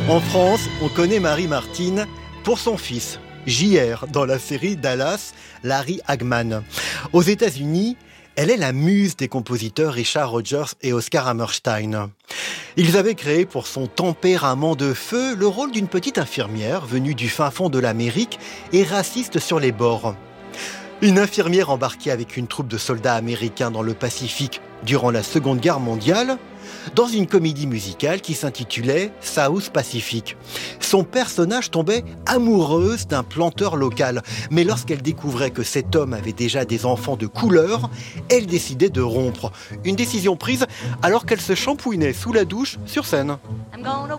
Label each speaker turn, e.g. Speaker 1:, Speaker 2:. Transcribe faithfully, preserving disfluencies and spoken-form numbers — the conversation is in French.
Speaker 1: En France, on connaît Mary Martin pour son fils, J R, dans la série Dallas, Larry Hagman. Aux États-Unis, elle est la muse des compositeurs Richard Rodgers et Oscar Hammerstein. Ils avaient créé pour son tempérament de feu le rôle d'une petite infirmière venue du fin fond de l'Amérique et raciste sur les bords. Une infirmière embarquée avec une troupe de soldats américains dans le Pacifique durant la Seconde Guerre mondiale, dans une comédie musicale qui s'intitulait South Pacific. Son personnage tombait amoureuse d'un planteur local, mais lorsqu'elle découvrait que cet homme avait déjà des enfants de couleur, elle décidait de rompre. Une décision prise alors qu'elle se shampouinait sous la douche sur scène.